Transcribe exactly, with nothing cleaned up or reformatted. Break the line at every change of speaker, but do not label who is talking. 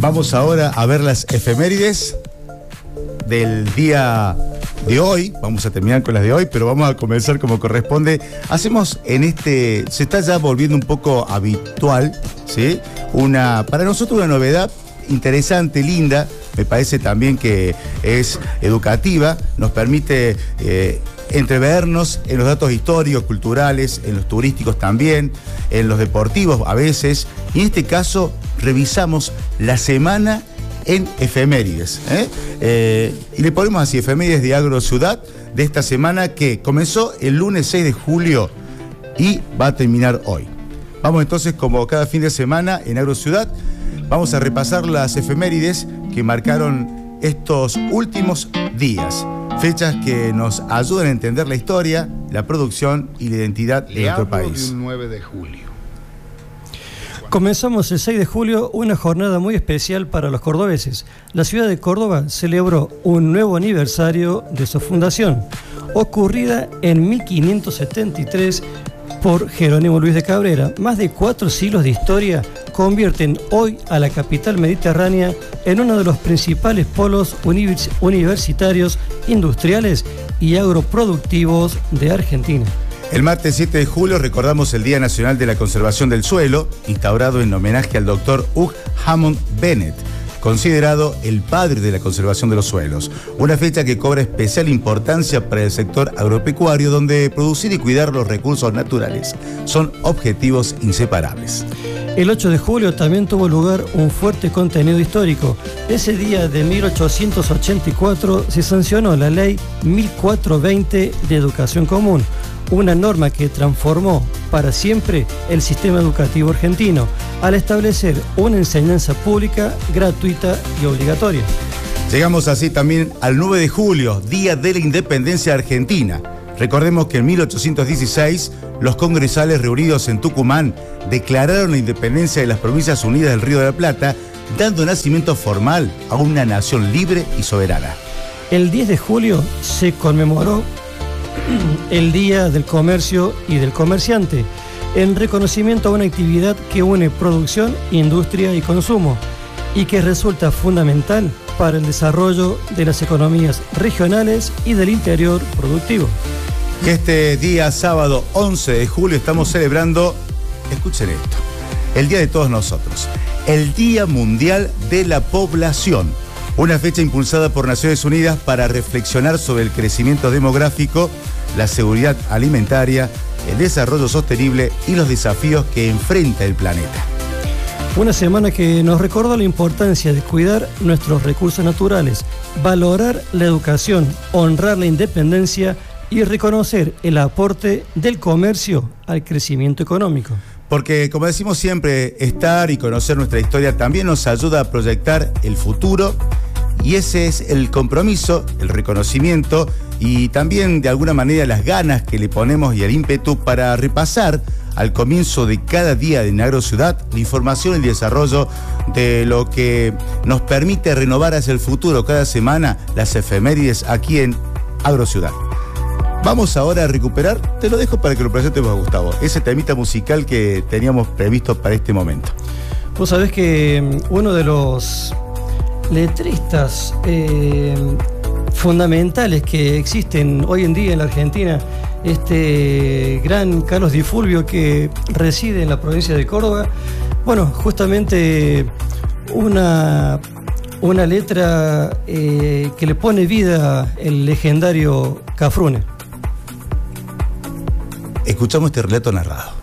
Vamos ahora a ver las efemérides del día de hoy. Vamos a terminar con las de hoy, pero vamos a comenzar como corresponde. Hacemos en este, se está ya volviendo un poco habitual, ¿sí? Una, para nosotros una novedad interesante, linda, me parece también que es educativa, nos permite eh, entrevernos en los datos históricos, culturales, en los turísticos también, en los deportivos a veces, y en este caso revisamos la semana en efemérides, ¿eh? Eh, y le ponemos así, efemérides de Agrociudad, de esta semana que comenzó el lunes seis de julio y va a terminar hoy. Vamos entonces, como cada fin de semana en Agrociudad, vamos a repasar las efemérides que marcaron estos últimos días. Fechas que nos ayudan a entender la historia, la producción y la identidad de nuestro país.
De un nueve de julio.
Comenzamos el seis de julio, una jornada muy especial para los cordobeses. La ciudad de Córdoba celebró un nuevo aniversario de su fundación, ocurrida en mil quinientos setenta y tres por Jerónimo Luis de Cabrera. Más de cuatro siglos de historia convierten hoy a la capital mediterránea en uno de los principales polos univers- universitarios, industriales y agroproductivos de Argentina.
El martes siete de julio recordamos el Día Nacional de la Conservación del Suelo, instaurado en homenaje al doctor Hugh Hammond Bennett, considerado el padre de la conservación de los suelos. Una fecha que cobra especial importancia para el sector agropecuario, donde producir y cuidar los recursos naturales son objetivos inseparables.
El ocho de julio también tuvo lugar un fuerte contenido histórico. Ese día de mil ochocientos ochenta y cuatro se sancionó la Ley mil cuatrocientos veinte de Educación Común, una norma que transformó para siempre el sistema educativo argentino, al establecer una enseñanza pública, gratuita y obligatoria.
Llegamos así también al nueve de julio, Día de la Independencia Argentina. Recordemos que en mil ochocientos dieciséis, los congresales reunidos en Tucumán declararon la independencia de las Provincias Unidas del Río de la Plata, dando nacimiento formal a una nación libre y soberana.
El diez de julio se conmemoró el Día del Comercio y del Comerciante, en reconocimiento a una actividad que une producción, industria y consumo, y que resulta fundamental para el desarrollo de las economías regionales y del interior productivo.
Este día sábado once de julio estamos celebrando, escuchen esto, el Día de todos nosotros, el Día Mundial de la Población, una fecha impulsada por Naciones Unidas para reflexionar sobre el crecimiento demográfico, la seguridad alimentaria, el desarrollo sostenible y los desafíos que enfrenta el planeta.
Una semana que nos recordó la importancia de cuidar nuestros recursos naturales, valorar la educación, honrar la independencia y reconocer el aporte del comercio al crecimiento económico.
Porque, como decimos siempre, estar y conocer nuestra historia también nos ayuda a proyectar el futuro, y ese es el compromiso, el reconocimiento y también de alguna manera las ganas que le ponemos y el ímpetu para repasar al comienzo de cada día de Agrociudad la información y el desarrollo de lo que nos permite renovar hacia el futuro cada semana las efemérides aquí en Agrociudad. Vamos ahora a recuperar, te lo dejo para que lo presentemos, Gustavo, ese temita musical que teníamos previsto para este momento.
Vos sabés que uno de los letristas eh, fundamentales que existen hoy en día en la Argentina, este gran Carlos Di Fulvio, que reside en la provincia de Córdoba, bueno, justamente una, una letra eh, que le pone vida el legendario Cafrune.
Escuchamos este relato narrado.